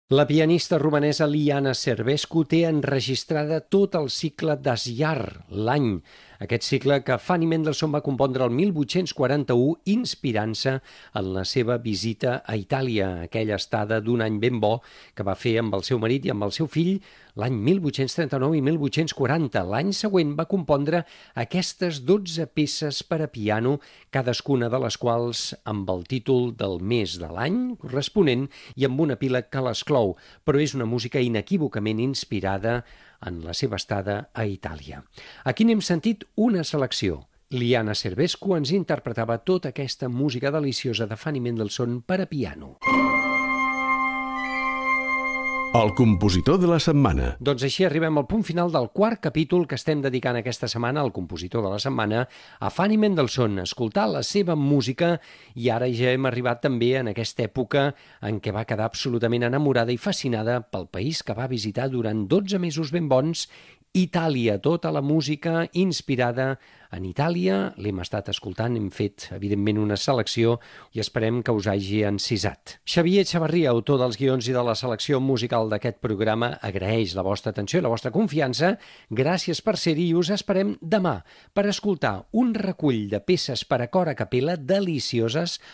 La pianista romanesa Liana Servescu té enregistrada tot el cicle d'Asjar, l'any. Aquest cicle que Fanny Mendelssohn va compondre el 1841 inspirant-se en la seva visita a Itàlia, aquella estada d'un any ben bo que va fer amb el seu marit i amb el seu fill l'any 1839 i 1840. L'any següent va compondre aquestes 12 peces per a piano, cadascuna de les quals amb el títol del mes de l'any corresponent i amb un epíleg que l'esclou, però és una música inequívocament inspirada en la seva estada a Itàlia. Aquí n'hem sentit una selecció. Liana Servescu ens interpretava tota aquesta música deliciosa de Fanny Mendelssohn per a piano. El compositor de la setmana. Doncs així arribem al punt final del quart capítol que estem dedicant aquesta setmana al compositor de la setmana, a Fanny Mendelssohn, escoltar la seva música, i ara ja hem arribat també en aquesta època en què va quedar absolutament enamorada i fascinada pel país que va visitar durant 12 mesos ben bons, Itàlia, tota la música inspirada en Itàlia. L'hem estat escoltant, hem fet, evidentment, una selecció i esperem que us hagi encisat. Xavier Xavarria, autor dels guions i de la selecció musical d'aquest programa, agraeix la vostra atenció i la vostra confiança. Gràcies per ser-hi i us esperem demà per escoltar un recull de peces per a cor a capella delicioses